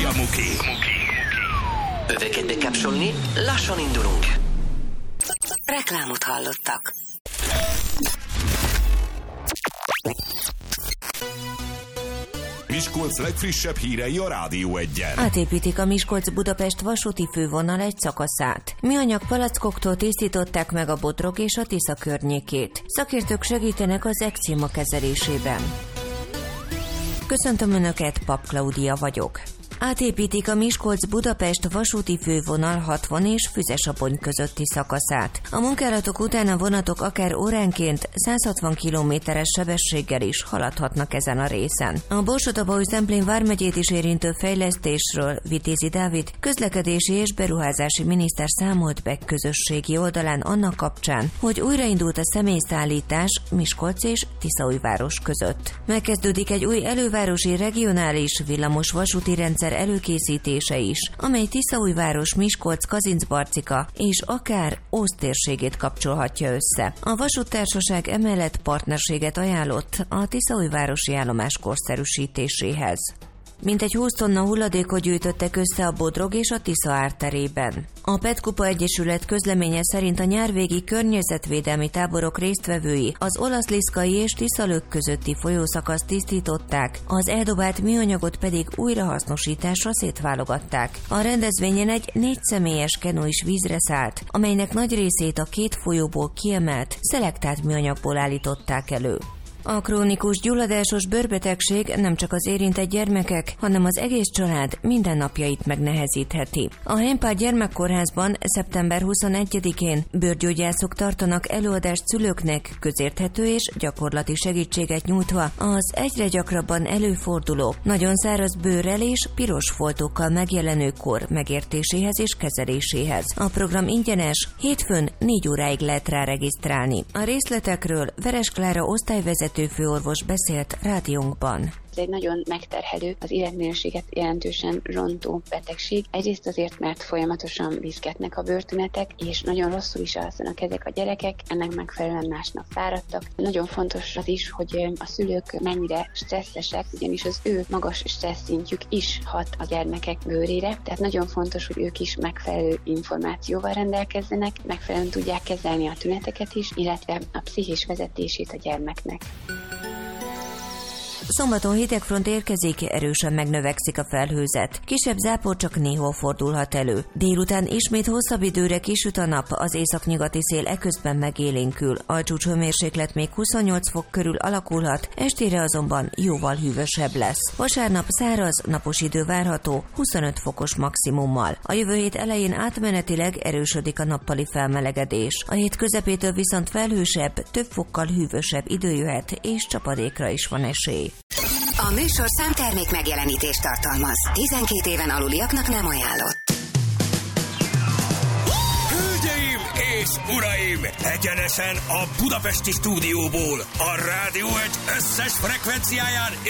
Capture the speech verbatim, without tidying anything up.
a Muki. Öveket bekapcsolni, lassan indulunk. Reklámot hallottak. Miskolc legfrissebb hírei a Rádió Egyen. Átépítik a Miskolc-Budapest vasúti fővonal egy szakaszát. Műanyag palackoktól tisztították meg a Bodrog és a Tisza környékét. Szakértők segítenek az ekcéma kezelésében. Köszöntöm Önöket, Pap Klaudia vagyok. Átépítik a Miskolc-Budapest vasúti fővonal hatvan és Füzesabony közötti szakaszát. A munkálatok után a vonatok akár óránként száz hatvan kilométeres sebességgel is haladhatnak ezen a részen. A Borsod-Abaúj-Zemplén vármegyét is érintő fejlesztésről Vitézi Dávid közlekedési és beruházási miniszter számolt be közösségi oldalán annak kapcsán, hogy újraindult a személyszállítás Miskolc és Tiszaújváros között. Megkezdődik egy új elővárosi regionális villamos vasúti rendszer előkészítése is, amely Tiszaújváros, Miskolc, Kazincbarcika és akár Ózd térségét kapcsolhatja össze. A vasúttársaság emellett partnerséget ajánlott a Tiszaújvárosi állomás korszerűsítéséhez. Mintegy húsz tonna hulladékot gyűjtöttek össze a Bodrog és a Tisza árterében. A Petkupa Egyesület közleménye szerint a nyárvégi környezetvédelmi táborok résztvevői az Olaszliszkai és Tiszalök közötti folyószakaszt tisztították, az eldobált műanyagot pedig újrahasznosításra szétválogatták. A rendezvényen egy négy személyes kenu is vízre szállt, amelynek nagy részét a két folyóból kiemelt, szelektált műanyagból állították elő. A krónikus gyulladásos bőrbetegség nem csak az érintett gyermekek, hanem az egész család mindennapjait megnehezítheti. A Heimpál gyermekkórházban szeptember huszonegyedikén bőrgyógyászok tartanak előadást szülőknek, közérthető és gyakorlati segítséget nyújtva az egyre gyakrabban előforduló, nagyon száraz bőrrel és piros foltokkal megjelenő kór megértéséhez és kezeléséhez. A program ingyenes, hétfőn négy óráig lehet rá regisztrálni. A részletekről Veres Klára osztályvezető főorvos beszélt rádiónkban. Ez egy nagyon megterhelő, az életminőséget jelentősen rontó betegség. Egyrészt azért, mert folyamatosan viszketnek a bőrtünetek, és nagyon rosszul is alszanak ezek a gyerekek, ennek megfelelően másnap fáradtak. Nagyon fontos az is, hogy a szülők mennyire stresszesek, ugyanis az ő magas stressz szintjük is hat a gyermekek bőrére, tehát nagyon fontos, hogy ők is megfelelő információval rendelkezzenek, megfelelően tudják kezelni a tüneteket is, illetve a pszichés vezetését a gyermeknek. Szombaton hidegfront érkezik, erősen megnövekszik a felhőzet. Kisebb zápor csak néhol fordulhat elő. Délután ismét hosszabb időre kisüt a nap, az északnyugati szél eközben megélénkül. A csúcshőmérséklet még huszonnyolc fok körül alakulhat, estére azonban jóval hűvösebb lesz. Vasárnap száraz, napos idő várható, huszonöt fokos maximummal. A jövő hét elején átmenetileg erősödik a nappali felmelegedés. A hét közepétől viszont felhősebb, több fokkal hűvösebb idő jöhet, és csapadékra is van esély. A műsor számtermék megjelenítést tartalmaz. tizenkét éven aluliaknak nem ajánlott. Hölgyeim és uraim! Egyenesen a budapesti stúdióból, a Rádió Egy összes frekvenciáján